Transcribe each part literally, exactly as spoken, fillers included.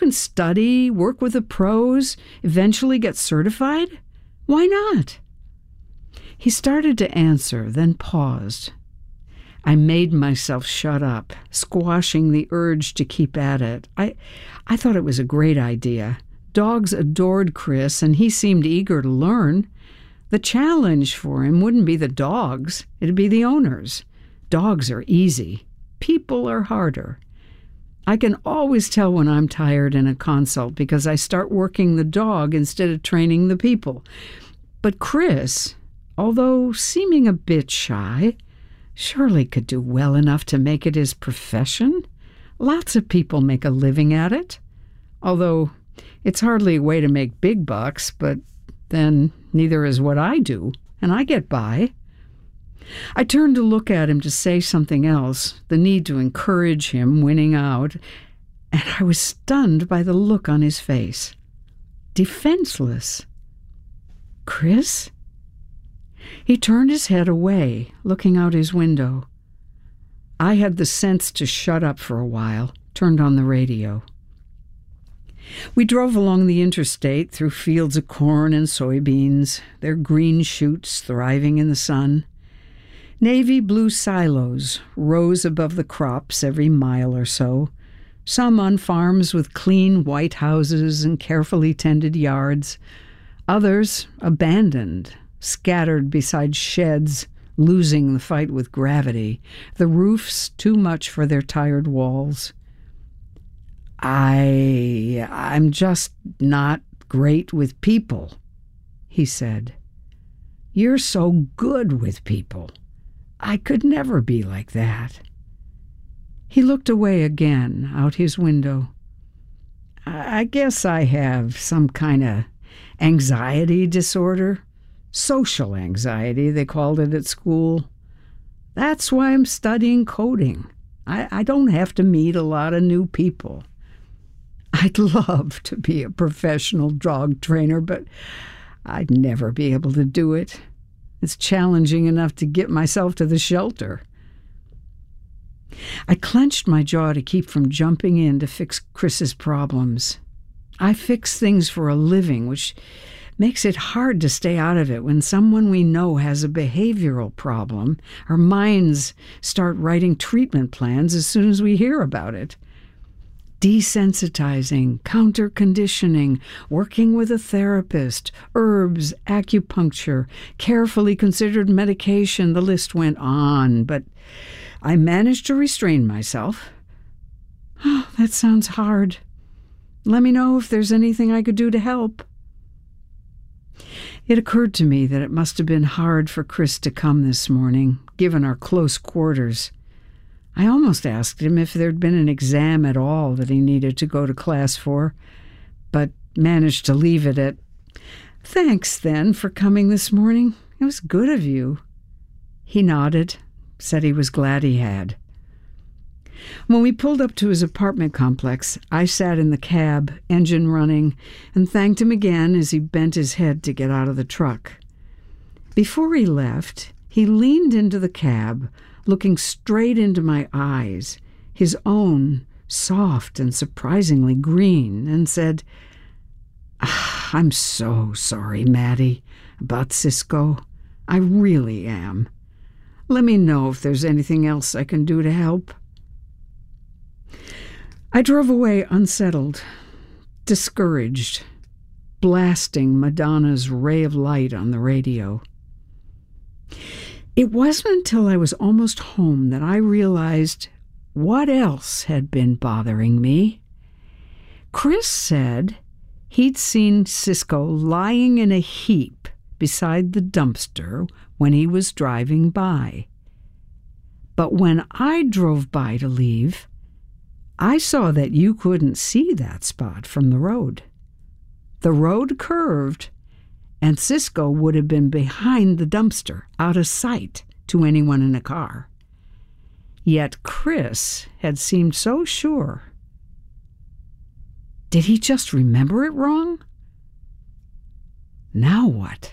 can study, work with the pros, eventually get certified. Why not?" He started to answer, then paused. I made myself shut up, squashing the urge to keep at it. I, I thought it was a great idea. Dogs adored Chris, and he seemed eager to learn. The challenge for him wouldn't be the dogs, it'd be the owners. Dogs are easy. People are harder. I can always tell when I'm tired in a consult because I start working the dog instead of training the people. But Chris, although seeming a bit shy, surely could do well enough to make it his profession. Lots of people make a living at it. Although it's hardly a way to make big bucks, but then neither is what I do, and I get by. I turned to look at him to say something else, the need to encourage him winning out, and I was stunned by the look on his face. Defenseless. "Chris?" He turned his head away, looking out his window. I had the sense to shut up for a while, turned on the radio. We drove along the interstate through fields of corn and soybeans, their green shoots thriving in the sun. Navy blue silos rose above the crops every mile or so, some on farms with clean white houses and carefully tended yards, others abandoned, scattered beside sheds, losing the fight with gravity, the roofs too much for their tired walls. I, I'm just not great with people, he said. You're so good with people. I could never be like that. He looked away again, out his window. I guess I have some kind of anxiety disorder. Social anxiety, they called it at school. That's why I'm studying coding. I, I don't have to meet a lot of new people. I'd love to be a professional dog trainer, but I'd never be able to do it. It's challenging enough to get myself to the shelter. I clenched my jaw to keep from jumping in to fix Chris's problems. I fix things for a living, which makes it hard to stay out of it when someone we know has a behavioral problem. Our minds start writing treatment plans as soon as we hear about it. Desensitizing, counter-conditioning, working with a therapist, herbs, acupuncture, carefully considered medication, the list went on, but I managed to restrain myself. Oh, that sounds hard. Let me know if there's anything I could do to help. It occurred to me that it must have been hard for Chris to come this morning, given our close quarters. I almost asked him if there'd been an exam at all that he needed to go to class for, but managed to leave it at, "Thanks, then, for coming this morning. It was good of you." He nodded, said he was glad he had. When we pulled up to his apartment complex, I sat in the cab, engine running, and thanked him again as he bent his head to get out of the truck. Before he left, he leaned into the cab, looking straight into my eyes, his own soft and surprisingly green, and said, ah, "I'm so sorry, Maddie, about Cisco. I really am. Let me know if there's anything else I can do to help." I drove away unsettled, discouraged, blasting Madonna's Ray of Light on the radio. It wasn't until I was almost home that I realized what else had been bothering me. Chris said he'd seen Cisco lying in a heap beside the dumpster when he was driving by. But when I drove by to leave, I saw that you couldn't see that spot from the road. The road curved, and Cisco would have been behind the dumpster, out of sight to anyone in a car. Yet Chris had seemed so sure. Did he just remember it wrong? Now what?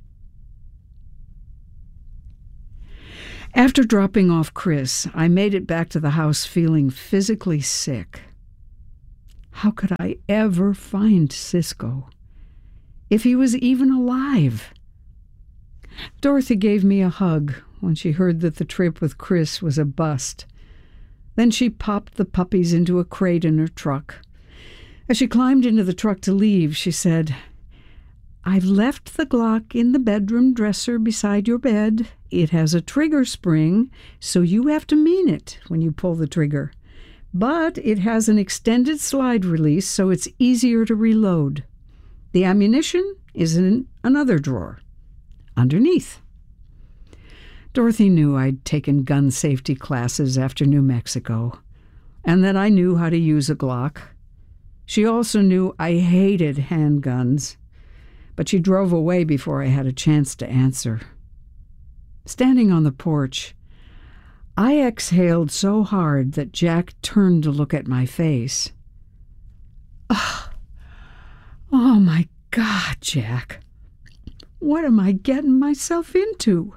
After dropping off Chris, I made it back to the house feeling physically sick. How could I ever find Cisco? If he was even alive? Dorothy gave me a hug when she heard that the trip with Chris was a bust. Then she popped the puppies into a crate in her truck. As she climbed into the truck to leave, she said, "I've left the Glock in the bedroom dresser beside your bed. It has a trigger spring, so you have to mean it when you pull the trigger. But it has an extended slide release, so it's easier to reload. The ammunition is in another drawer, underneath." Dorothy knew I'd taken gun safety classes after New Mexico, and that I knew how to use a Glock. She also knew I hated handguns, but she drove away before I had a chance to answer. Standing on the porch, I exhaled so hard that Jack turned to look at my face. Oh, oh my God, Jack. What am I getting myself into?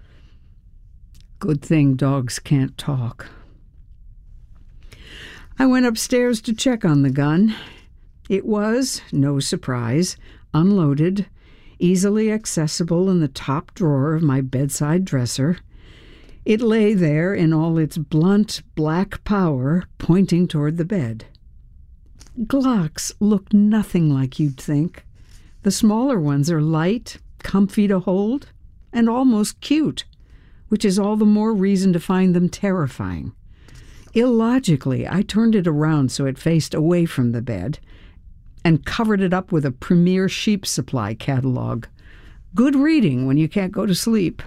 Good thing dogs can't talk. I went upstairs to check on the gun. It was, no surprise, unloaded, easily accessible in the top drawer of my bedside dresser. It lay there in all its blunt black power, pointing toward the bed. Glocks look nothing like you'd think. The smaller ones are light, comfy to hold, and almost cute, which is all the more reason to find them terrifying. Illogically, I turned it around so it faced away from the bed and covered it up with a Premier Sheep Supply catalog. Good reading when you can't go to sleep.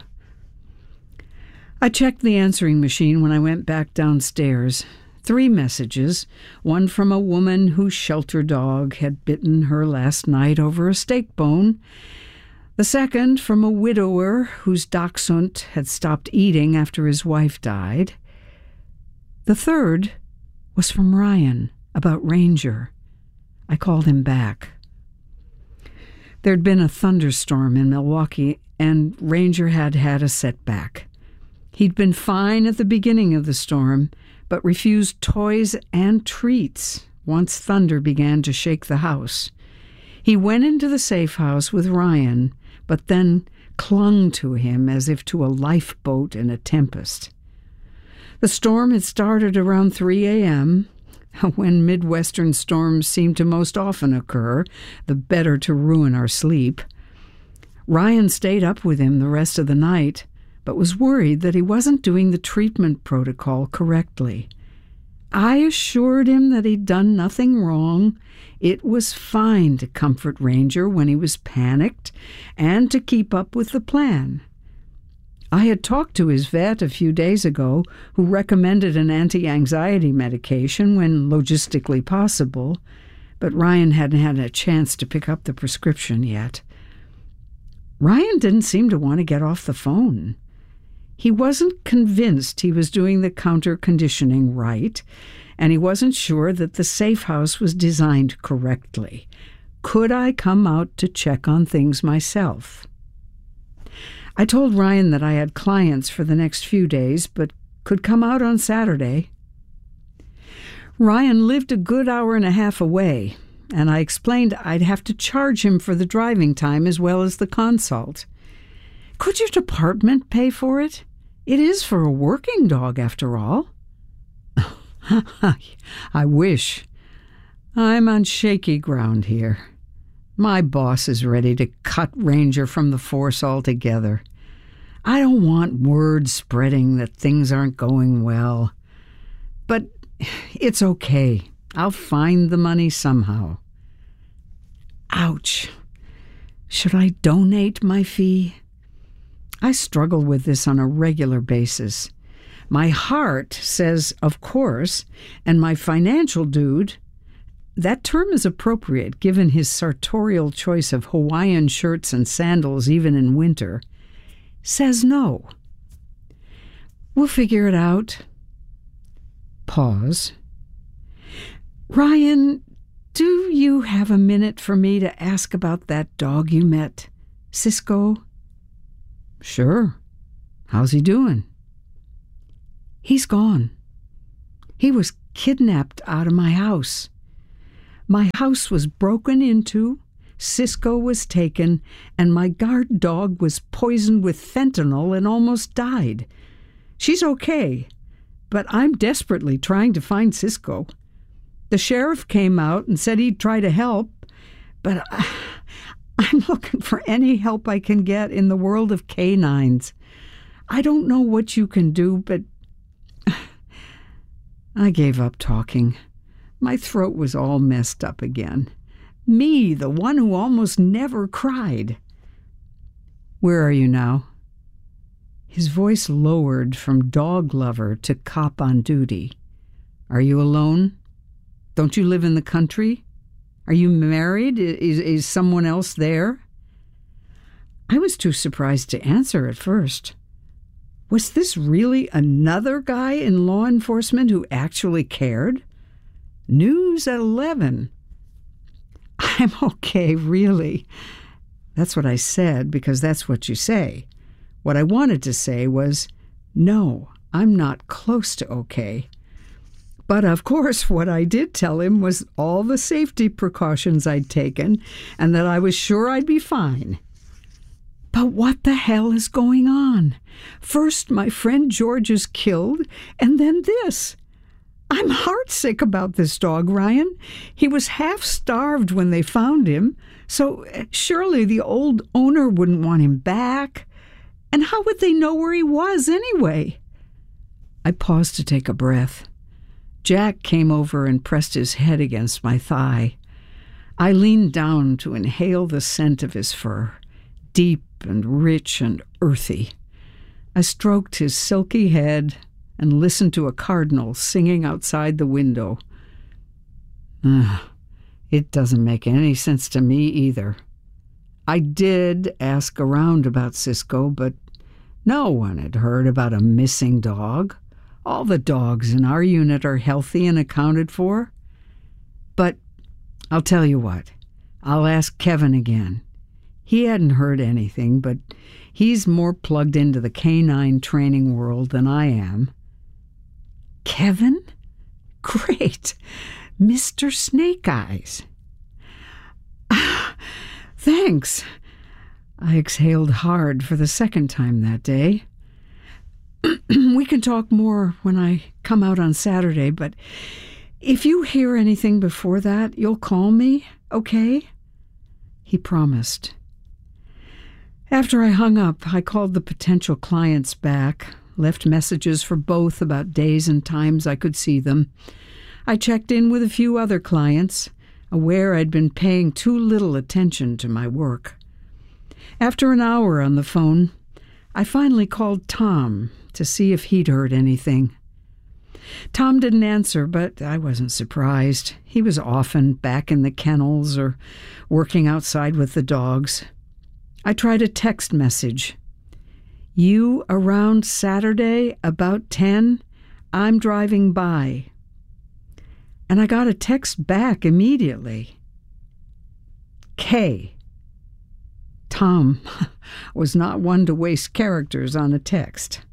I checked the answering machine when I went back downstairs. Three messages, one from a woman whose shelter dog had bitten her last night over a steak bone, the second from a widower whose dachshund had stopped eating after his wife died. The third was from Ryan about Ranger. I called him back. There'd been a thunderstorm in Milwaukee, and Ranger had had a setback. He'd been fine at the beginning of the storm, but refused toys and treats once thunder began to shake the house. He went into the safe house with Ryan, but then clung to him as if to a lifeboat in a tempest. The storm had started around three a.m., when Midwestern storms seem to most often occur, the better to ruin our sleep. Ryan stayed up with him the rest of the night, but was worried that he wasn't doing the treatment protocol correctly. I assured him that he'd done nothing wrong. It was fine to comfort Ranger when he was panicked and to keep up with the plan. I had talked to his vet a few days ago, who recommended an anti-anxiety medication when logistically possible, but Ryan hadn't had a chance to pick up the prescription yet. Ryan didn't seem to want to get off the phone. He wasn't convinced he was doing the counter-conditioning right, and he wasn't sure that the safe house was designed correctly. Could I come out to check on things myself? I told Ryan that I had clients for the next few days, but could come out on Saturday. Ryan lived a good hour and a half away, and I explained I'd have to charge him for the driving time as well as the consult. Could your department pay for it? It is for a working dog, after all. I wish. I'm on shaky ground here. My boss is ready to cut Ranger from the force altogether. I don't want word spreading that things aren't going well. But it's okay. I'll find the money somehow. Ouch. Should I donate my fee? I struggle with this on a regular basis. My heart says, of course, and my financial dude, that term is appropriate given his sartorial choice of Hawaiian shirts and sandals even in winter, says no. We'll figure it out. Pause. Ryan, do you have a minute for me to ask about that dog you met, Cisco? Sure. How's he doing? He's gone. He was kidnapped out of my house. My house was broken into, Cisco was taken, and my guard dog was poisoned with fentanyl and almost died. She's okay, but I'm desperately trying to find Cisco. The sheriff came out and said he'd try to help, but I'm looking for any help I can get in the world of canines. I don't know what you can do, but I gave up talking. My throat was all messed up again. Me, the one who almost never cried. Where are you now? His voice lowered from dog lover to cop on duty. Are you alone? Don't you live in the country? Are you married? Is, is someone else there? I was too surprised to answer at first. Was this really another guy in law enforcement who actually cared? News at eleven. I'm okay, really. That's what I said, because that's what you say. What I wanted to say was, no, I'm not close to okay. But of course, what I did tell him was all the safety precautions I'd taken and that I was sure I'd be fine. But what the hell is going on? First, my friend George is killed, and then this. I'm heartsick about this dog, Ryan. He was half-starved when they found him, so surely the old owner wouldn't want him back. And how would they know where he was anyway? I paused to take a breath. Jack came over and pressed his head against my thigh. I leaned down to inhale the scent of his fur, deep and rich and earthy. I stroked his silky head and listened to a cardinal singing outside the window. Ah, it doesn't make any sense to me either. I did ask around about Cisco, but no one had heard about a missing dog. All the dogs in our unit are healthy and accounted for. But I'll tell you what, I'll ask Kevin again. He hadn't heard anything, but he's more plugged into the canine training world than I am. Kevin? Great. Mister Snake Eyes. Ah, thanks. I exhaled hard for the second time that day. We can talk more when I come out on Saturday, but if you hear anything before that, you'll call me, okay? He promised. After I hung up, I called the potential clients back, left messages for both about days and times I could see them. I checked in with a few other clients, aware I'd been paying too little attention to my work. After an hour on the phone, I finally called Tom to see if he'd heard anything. Tom didn't answer, but I wasn't surprised. He was often back in the kennels or working outside with the dogs. I tried a text message. You around Saturday about ten? I'm driving by. And I got a text back immediately. K. Tom was not one to waste characters on a text.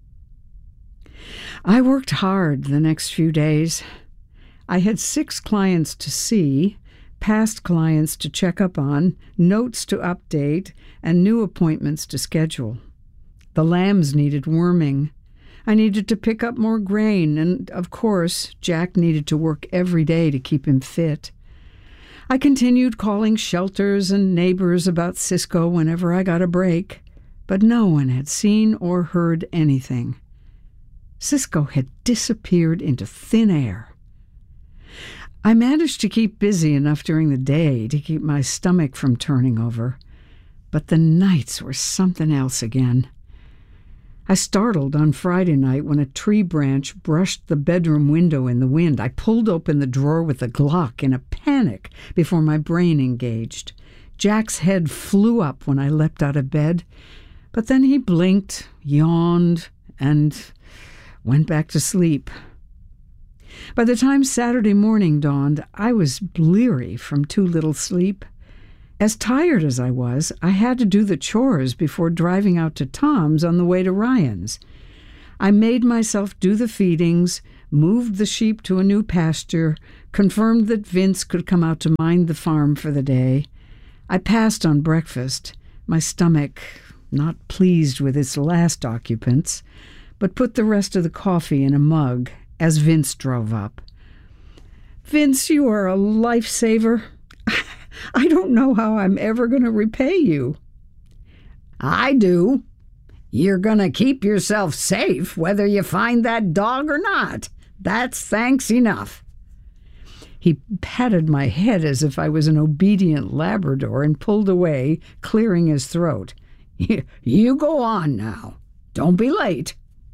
I worked hard the next few days. I had six clients to see, past clients to check up on, notes to update, and new appointments to schedule. The lambs needed worming. I needed to pick up more grain, and, of course, Jack needed to work every day to keep him fit. I continued calling shelters and neighbors about Cisco whenever I got a break, but no one had seen or heard anything. Cisco had disappeared into thin air. I managed to keep busy enough during the day to keep my stomach from turning over, but the nights were something else again. I startled on Friday night when a tree branch brushed the bedroom window in the wind. I pulled open the drawer with a Glock in a panic before my brain engaged. Jack's head flew up when I leapt out of bed, but then he blinked, yawned, and went back to sleep. By the time Saturday morning dawned, I was bleary from too little sleep. As tired as I was, I had to do the chores before driving out to Tom's on the way to Ryan's. I made myself do the feedings, moved the sheep to a new pasture, confirmed that Vince could come out to mind the farm for the day. I passed on breakfast, my stomach not pleased with its last occupants, but put the rest of the coffee in a mug as Vince drove up. "Vince, you are a lifesaver. I don't know how I'm ever going to repay you." "I do. You're going to keep yourself safe whether you find that dog or not. That's thanks enough." He patted my head as if I was an obedient Labrador and pulled away, clearing his throat. "You go on now. Don't be late."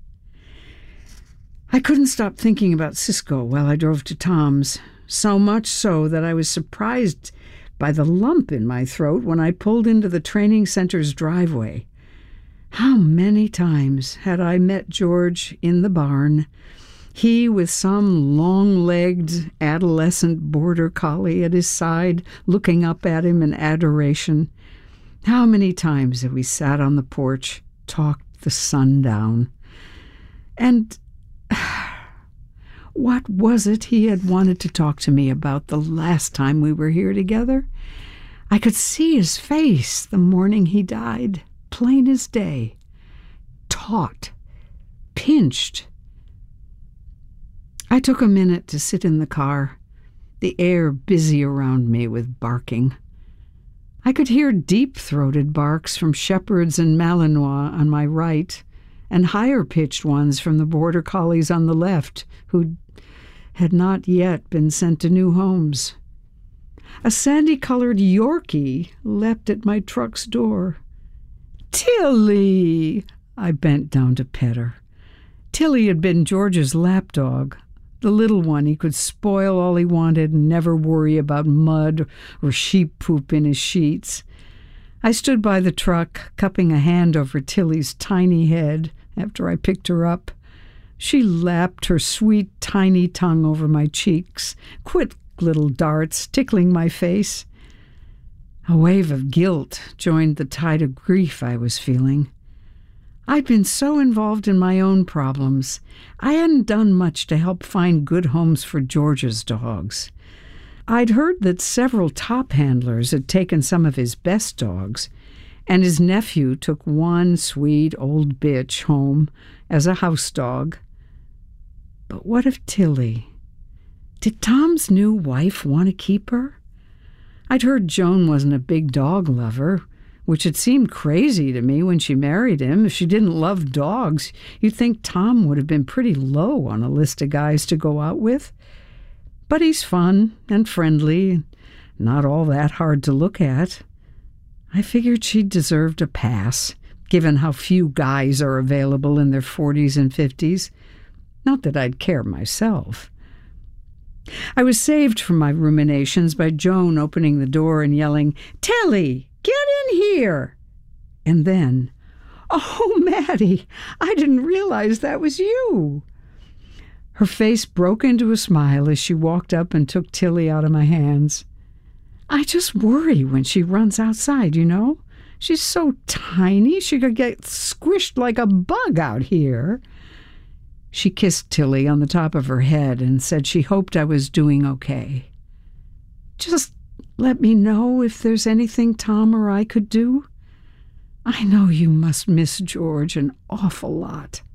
I couldn't stop thinking about Cisco while I drove to Tom's, so much so that I was surprised by the lump in my throat when I pulled into the training center's driveway. How many times had I met George in the barn, he with some long-legged adolescent border collie at his side, looking up at him in adoration. How many times have we sat on the porch, talked the sun down? And what was it he had wanted to talk to me about the last time we were here together? I could see his face the morning he died, plain as day. Taut, pinched. I took a minute to sit in the car, the air busy around me with barking. I could hear deep-throated barks from shepherds and Malinois on my right, and higher-pitched ones from the border collies on the left, who had not yet been sent to new homes. A sandy-colored Yorkie leapt at my truck's door. "Tilly!" I bent down to pet her. Tilly had been George's lapdog, the little one he could spoil all he wanted and never worry about mud or sheep poop in his sheets. I stood by the truck, cupping a hand over Tilly's tiny head after I picked her up. She lapped her sweet, tiny tongue over my cheeks, quick little darts tickling my face. A wave of guilt joined the tide of grief I was feeling. I'd been so involved in my own problems, I hadn't done much to help find good homes for George's dogs. I'd heard that several top handlers had taken some of his best dogs, and his nephew took one sweet old bitch home as a house dog. But what of Tilly? Did Tom's new wife want to keep her? I'd heard Joan wasn't a big dog lover, which had seemed crazy to me when she married him. If she didn't love dogs, you'd think Tom would have been pretty low on a list of guys to go out with. But he's fun and friendly, not all that hard to look at. I figured she deserved a pass, given how few guys are available in their forties and fifties. Not that I'd care myself. I was saved from my ruminations by Joan opening the door and yelling, "Tilly, get in here!" And then, "Oh, Maddie, I didn't realize that was you." Her face broke into a smile as she walked up and took Tilly out of my hands. "I just worry when she runs outside, you know. She's so tiny she could get squished like a bug out here." She kissed Tilly on the top of her head and said she hoped I was doing okay. "Just let me know if there's anything Tom or I could do. I know you must miss George an awful lot."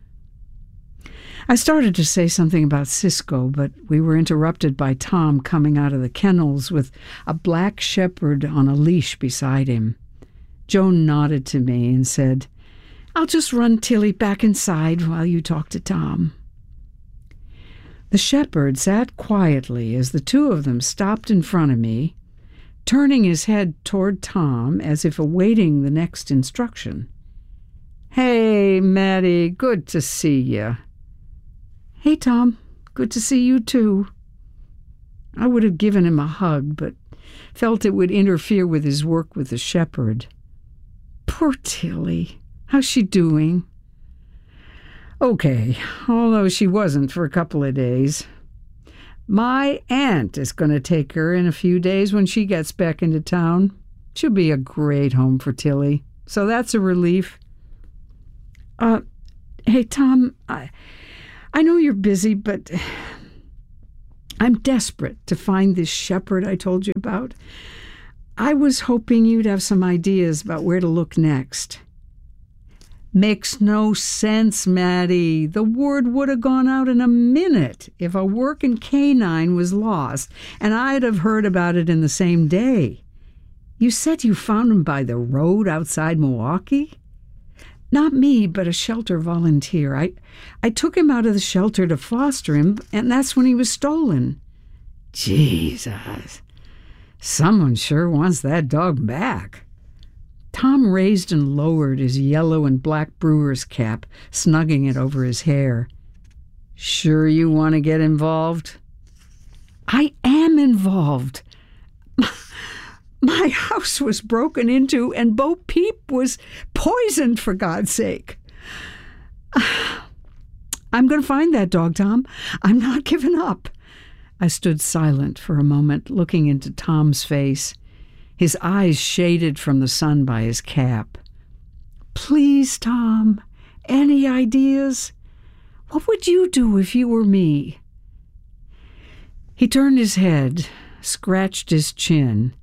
I started to say something about Cisco, but we were interrupted by Tom coming out of the kennels with a black shepherd on a leash beside him. Joan nodded to me and said, "I'll just run Tilly back inside while you talk to Tom." The shepherd sat quietly as the two of them stopped in front of me, turning his head toward Tom as if awaiting the next instruction. "Hey, Maddie, good to see you." "Hey, Tom, good to see you too." I would have given him a hug, but felt it would interfere with his work with the shepherd. Poor Tilly. How's she doing? "Okay, although she wasn't for a couple of days. My aunt is going to take her in a few days when she gets back into town. She'll be a great home for Tilly, so that's a relief." Uh, hey, Tom, I, I know you're busy, but I'm desperate to find this shepherd I told you about. I was hoping you'd have some ideas about where to look next. Makes no sense, Maddie. The word would have gone out in a minute if a working canine was lost, and I'd have heard about it in the same day. You said you found him by the road outside Milwaukee? Not me, but a shelter volunteer. I, I took him out of the shelter to foster him, and that's when he was stolen. Jesus. Someone sure wants that dog back. Tom raised and lowered his yellow and black brewer's cap, snugging it over his hair. Sure you want to get involved? I am involved. My house was broken into and Bo Peep was poisoned, for God's sake. I'm going to find that dog, Tom. I'm not giving up. I stood silent for a moment, looking into Tom's face, his eyes shaded from the sun by his cap. Please, Tom, any ideas? What would you do if you were me? He turned his head, scratched his chin.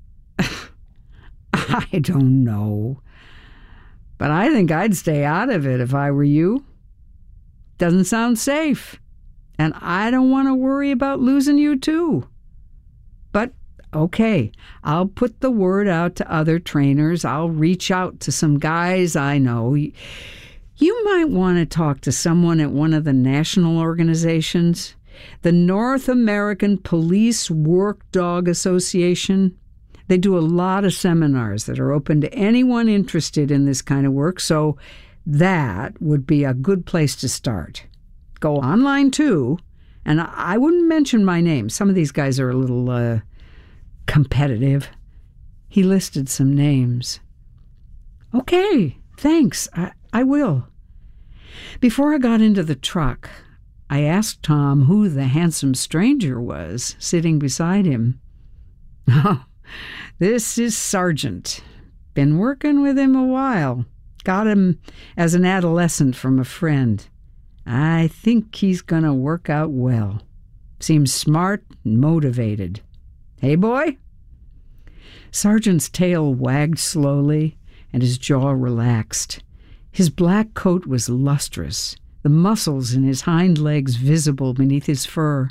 I don't know, but I think I'd stay out of it if I were you. Doesn't sound safe, and I don't want to worry about losing you too. But okay, I'll put the word out to other trainers. I'll reach out to some guys I know. You might want to talk to someone at one of the national organizations, the North American Police Work Dog Association. They do a lot of seminars that are open to anyone interested in this kind of work, so that would be a good place to start. Go online, too, and I wouldn't mention my name. Some of these guys are a little uh, competitive. He listed some names. Okay, thanks. I, I will. Before I got into the truck, I asked Tom who the handsome stranger was sitting beside him. Oh, this is Sargent. Been working with him a while. Got him as an adolescent from a friend. I think he's going to work out well. Seems smart and motivated. Hey, boy? Sargent's tail wagged slowly, and his jaw relaxed. His black coat was lustrous, the muscles in his hind legs visible beneath his fur.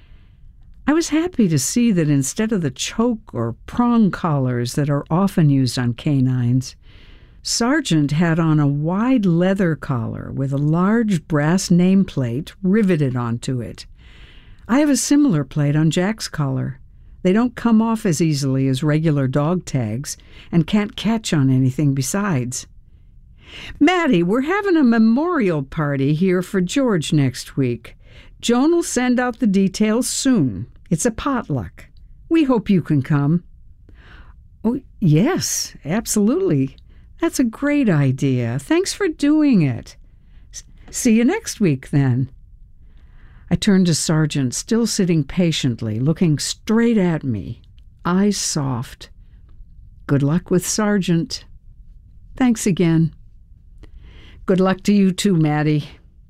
I was happy to see that instead of the choke or prong collars that are often used on canines, Sargent had on a wide leather collar with a large brass nameplate riveted onto it. I have a similar plate on Jack's collar. They don't come off as easily as regular dog tags and can't catch on anything besides. Maddie, we're having a memorial party here for George next week. Joan will send out the details soon. It's a potluck. We hope you can come. Oh, yes, absolutely. That's a great idea. Thanks for doing it. S- see you next week, then. I turned to Sargent, still sitting patiently, looking straight at me, eyes soft. Good luck with Sargent. Thanks again. Good luck to you too, Maddie.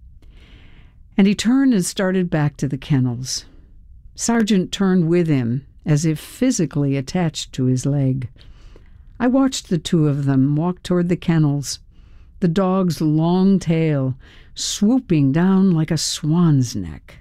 And he turned and started back to the kennels. Sargent turned with him, as if physically attached to his leg. I watched the two of them walk toward the kennels, the dog's long tail swooping down like a swan's neck.